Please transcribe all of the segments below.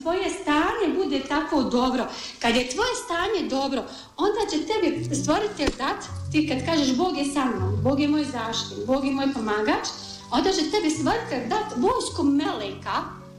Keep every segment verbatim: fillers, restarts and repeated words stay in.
tvoje stanje bude tako dobro, kad je tvoje stanje dobro, onda će tebi stvoritelj dat, ti kad kažeš Bog je sa mnom, Bog je moj zaštitnik, Bog je moj pomagač, onda će tebi stvoritelj dat vojsku meleka,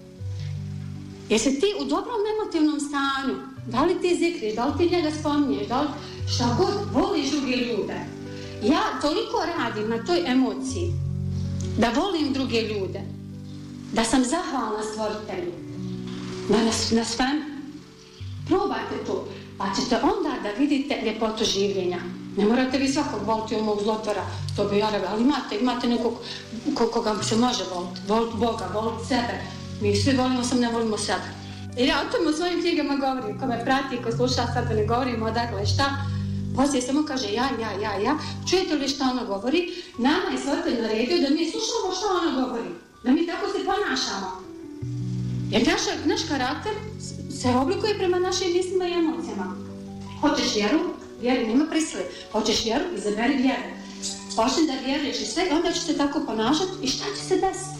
jer si ti u dobrom emotivnom stanju, da li ti zikriš, da li ti njega spominješ, da li šta god, voliš druge ljude. Ja toliko radim na toj emociji, da volim druge ljude, da sam zahvalna stvoritelju, na, na, na svem. Probajte to, pa ćete onda da vidite ljepotu življenja. Ne morate vi svakog voliti ovog zlotvora, to bi ja rekla, ali imate, imate nekog koga se može voliti, voliti Boga, voliti sebe. Mi svi volimo, sam ne volimo sebe. Jer ja o tom u svojim knjigama govorim, ko me prati, ko sluša, sad da ne govorim odakle šta. Poslije samo kaže ja, ja, ja, ja. Čujete li šta ona govori? Nama je stvoritelj naredio da mi slušamo šta ona govori. Da mi tako se ponašamo. Jer naš, naš karakter se oblikuje prema našim mislima i emocijama. Hoćeš vjeru? Vjeru nema prisile. Hoćeš vjeru? Izaberi vjeru. Počni da vjeruješ i sve, onda će se tako ponašati i šta će se desiti?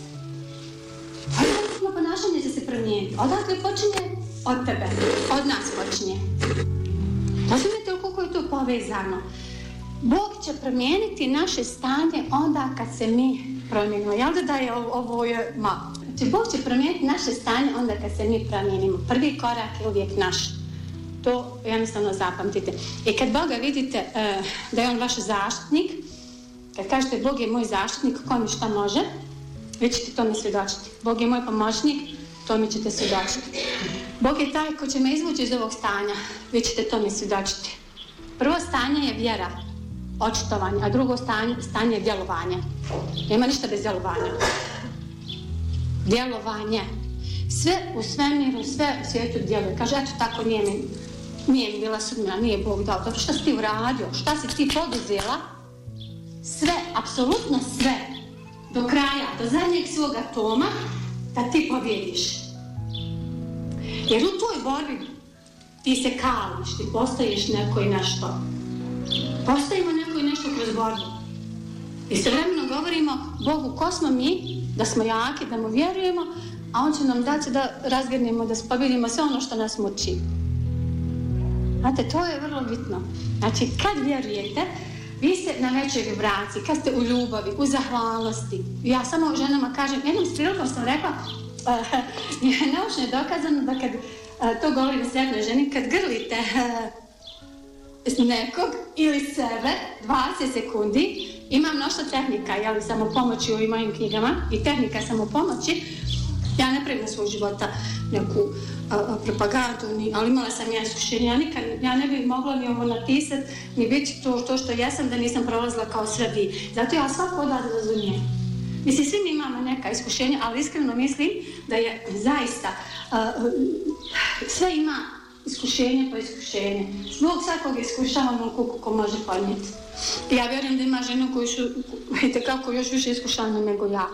Odakle ponašanje će se promijeniti. Odakle počinje? Od tebe. Od nas počinje. Razumijete koliko je to povezano? Bog će promijeniti naše stanje onda kad se mi promijenimo. Jel da da je ovo je malo? Znači, Bog će promijeniti naše stanje onda kad se mi promijenimo. Prvi korak je uvijek naš. To jednostavno zapamtite. I kad Boga vidite uh, da je on vaš zaštitnik, kad kažete Bog je moj zaštitnik, ko mi šta može, vi ćete to mi svjedočiti. Bog je moj pomoćnik, to mi ćete svjedočiti. Bog je taj ko će me izvući iz ovog stanja, vi ćete to mi svjedočiti. Prvo stanje je vjera, očitovanje, a drugo stanje, stanje je djelovanje. Nema ništa bez djelovanja. Djelovanje. Sve u svemiru, sve u svijetu djeluje. Kaže, eto tako nije mi, nije mi bila sudbina, nije Bog dao. Dobro, šta si ti uradio? Šta si ti poduzela? Sve, apsolutno sve, do kraja, do zadnjeg svog atoma, da ti pobjediš. Jer u toj borbi ti se kališ, ti postaješ neko i nešto. Postajemo neko i nešto kroz borbu. I svevremeno govorimo Bogu ko smo mi, da smo jaki, da mu vjerujemo, a on će nam dati da razgrnemo, da pobjedimo sve ono što nas muči. Znate, to je vrlo bitno. Znači, kad vjerujete, vi ste na većoj vibraciji, kad ste u ljubavi, u zahvalnosti. Ja samo ženama kažem, jednom prilikom sam rekla, uh, je naučno je dokazano da kad, uh, to govorim sretnoj ženi, kad grlite uh, nekog ili sebe dvadeset sekundi, imam mnoštvo tehnika, ja li samopomoći u ovim mojim knjigama i tehnika samopomoći, ja ne pravim svog života neku uh, propagandu, ni, ali imala sam ja iskušenje, ja nikad, ja ne bih mogla ni ovo napisati, ni biti to, to što jesam da nisam prolazila kao sve vi. Zato ja svako od vas razumijem. Mislim, svi mi imamo neka iskušenja, ali iskreno mislim da je zaista uh, sve ima iskušenje po iskušenje. Zbog svakog iskušavamo koliko ko može podnijeti. Ja vjerujem da ima ženu koji su itekako još više iskušane nego ja.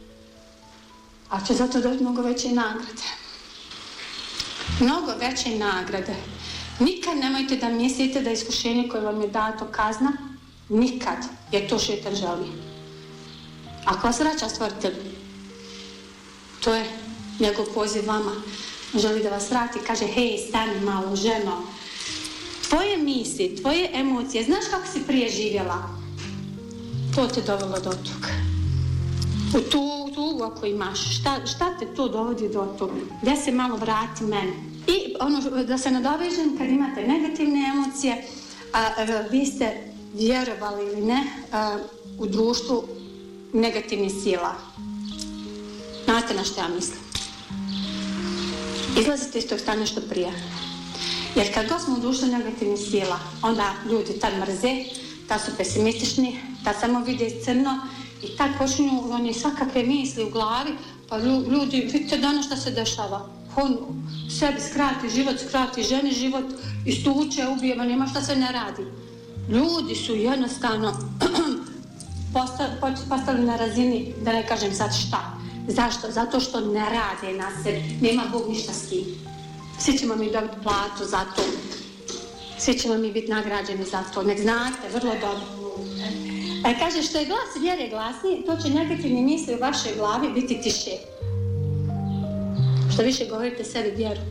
A će zato dobiti mnogo veće nagrade. Mnogo veće nagrade. Nikad nemojte da mislite da iskušenje koje vam je dato kazna, nikad, jer to šetan želi. Ako vas vraća stvoritelj, to je njegov poziv vama. Želi da vas vrati, kaže, hej, stani malo, ženo. Tvoje misli, tvoje emocije, znaš kako si prije živjela? To te dovelo do toga. U tu tugu ako imaš, šta, šta te to dovodi do toga? Gdje se malo vrati meni? I ono, da se nadovežem, kad imate negativne emocije, a, a, vi ste vjerovali ili ne a, u društvu negativnih sila. Znate na što ja mislim? Izlazite iz tog stanja što prije. Jer kad god smo u društvu negativnih sila, onda ljudi tad mrze, tad su pesimistični, tad samo vide crno i tad počinju oni svakakve misli u glavi, pa ljudi, vidite danas šta se dešava. On sebi skrati život, skrati ženi život, istuče, ubijeva, nema šta se ne radi. Ljudi su jednostavno postali na razini, da ne kažem sad šta. Zašto? Zato što ne rade na sebi. Nema Bog ništa s tim. Svi ćemo mi dobiti platu za to. Svi ćemo mi biti nagrađeni za to. Nek znate, vrlo dobro. E, kaže, što je glas vjere glasniji, to će negativne misli u vašoj glavi biti tiše. Što više govorite sebi vjeru.